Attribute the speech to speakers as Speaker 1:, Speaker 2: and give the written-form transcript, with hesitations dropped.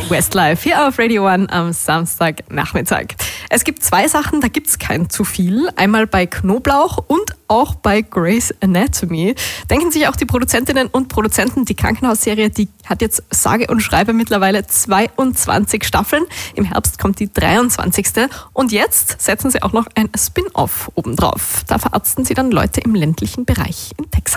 Speaker 1: Westlife hier auf Radio One am Samstagnachmittag. Es gibt zwei Sachen, da gibt's kein zu viel. Einmal bei Knoblauch und auch bei Grey's Anatomy. Denken sich auch die Produzentinnen und Produzenten, die Krankenhausserie, die hat jetzt sage und schreibe mittlerweile 22 Staffeln. Im Herbst kommt die 23. Und jetzt setzen sie auch noch ein Spin-off obendrauf. Da verarzten sie dann Leute im ländlichen Bereich in Texas.